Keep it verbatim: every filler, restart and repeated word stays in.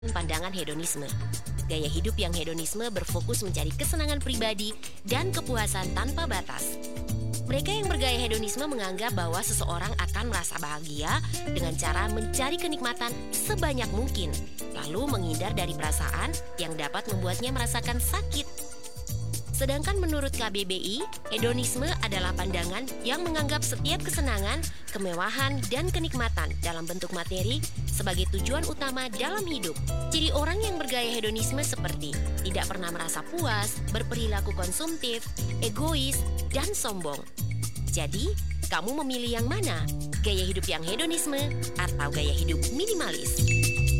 Pandangan hedonisme. Gaya hidup yang hedonisme berfokus mencari kesenangan pribadi dan kepuasan tanpa batas. Mereka yang bergaya hedonisme menganggap bahwa seseorang akan merasa bahagia dengan cara mencari kenikmatan sebanyak mungkin, lalu menghindar dari perasaan yang dapat membuatnya merasakan sakit. Sedangkan menurut K B B I, hedonisme adalah pandangan yang menganggap setiap kesenangan, kemewahan, dan kenikmatan dalam bentuk materi sebagai tujuan utama dalam hidup. Jadi orang yang bergaya hedonisme seperti tidak pernah merasa puas, berperilaku konsumtif, egois, dan sombong. Jadi, kamu memilih yang mana? Gaya hidup yang hedonisme atau gaya hidup minimalis?